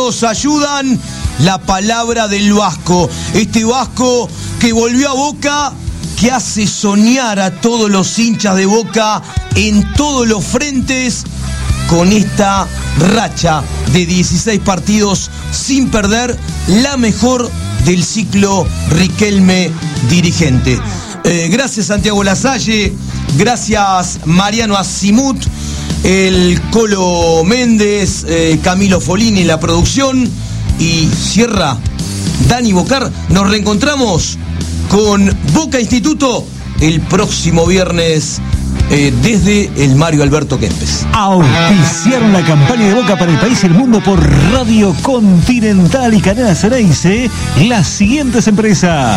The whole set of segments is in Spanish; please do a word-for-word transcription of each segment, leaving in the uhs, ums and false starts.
resultados ayudan. La palabra del Vasco. Este Vasco que volvió a Boca, que hace soñar a todos los hinchas de Boca en todos los frentes con esta racha de dieciséis partidos sin perder, la mejor del ciclo Riquelme dirigente. Eh, gracias Santiago Lasalle, gracias Mariano Asimut, el Colo Méndez, eh, Camilo Folini en la producción y cierra Dani Bocar. Nos reencontramos con Boca Instituto el próximo viernes eh, desde el Mario Alberto Kempes. Auspiciaron la campaña de Boca para el país y el mundo por Radio Continental y Canal Ceneice las siguientes empresas: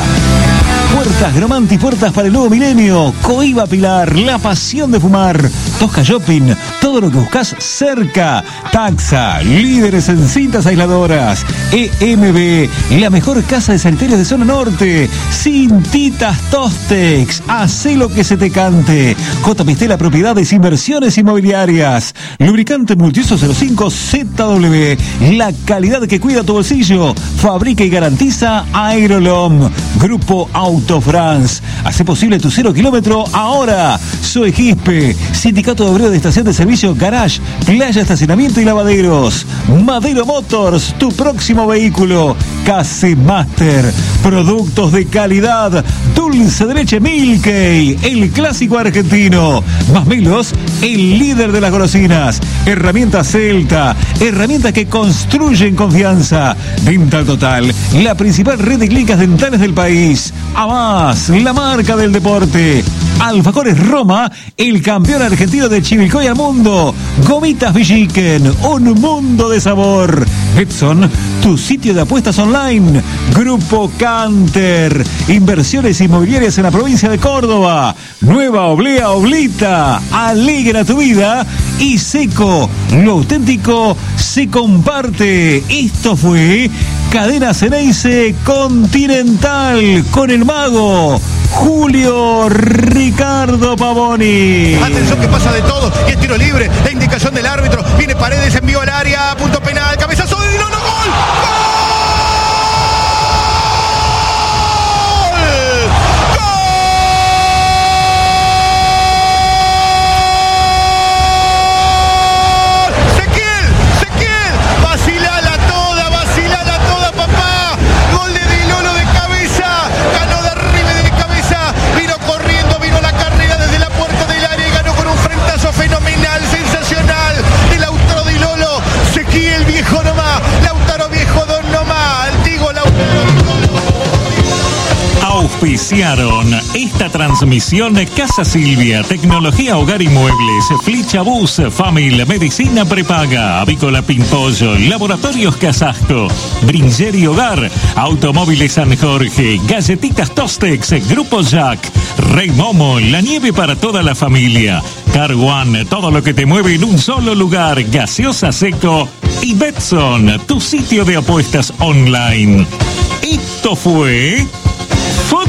Puertas Gromanti, puertas para el nuevo milenio. Coiba Pilar, la pasión de fumar. Tosca Shopping, todo lo que buscas cerca. Taxa, líderes en cintas aisladoras. E M B, la mejor casa de sanitarios de zona norte. Cintitas Tostex, hacé lo que se te cante. J. Pistela Propiedades, Inversiones Inmobiliarias. Lubricante Multiuso cero cinco Z W, la calidad que cuida tu bolsillo. Fabrica y garantiza Aerolom. Grupo Auto France, hace posible tu cero kilómetro ahora. Soy Quispe, Sindicato de Obreros de Estación de Servicio Garage, Playa, Estacionamiento y Lavaderos. Madero Motors, tu próximo vehículo. Case Master, productos de calidad. Dulce de leche Milkey, el clásico argentino. Más Melos, el líder de las golosinas. Herramientas Celta, herramientas que construyen confianza. Dental Total, la principal red de clínicas dentales del país. Avás, la marca del deporte. Alfajores Roma, el campeón argentino de Chivilcoy al mundo. Gomitas Villiquen, un mundo de sabor. Betson, tu sitio de apuestas online. Grupo Canter, inversiones inmobiliarias en la provincia de Córdoba. Nueva Oblea Oblita, alegra tu vida. Y Seco, lo auténtico se comparte. Esto fue Cadena Ceneice Continental con el mago Julio Ricardo Pavoni. Atención que pasa de todo y es tiro libre. La indicación del árbitro. Viene Paredes, envió al área, punto penal, cabezazo de Dilolo, gol. ¡Gol! Auspiciaron esta transmisión Casa Silvia, Tecnología Hogar y Muebles, Flicha Bus, Famil, Medicina Prepaga, Avícola Pimpollo, Laboratorios Casasco, Bringery Hogar, Automóviles San Jorge, Galletitas Tostex, Grupo Jack, Rey Momo, la nieve para toda la familia, Car One, todo lo que te mueve en un solo lugar, Gaseosa Seco y Betson, tu sitio de apuestas online. Esto fue